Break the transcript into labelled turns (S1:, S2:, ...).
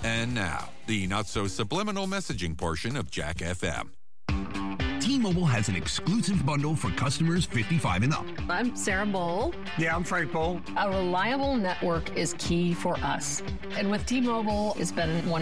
S1: And now, the not-so-subliminal messaging portion of Jack FM.
S2: T-Mobile has an exclusive bundle for customers 55 and up.
S3: I'm Sarah Bowl.
S4: Yeah, I'm Frank Bowl.
S3: A reliable network is key for us. And with T-Mobile, it's been one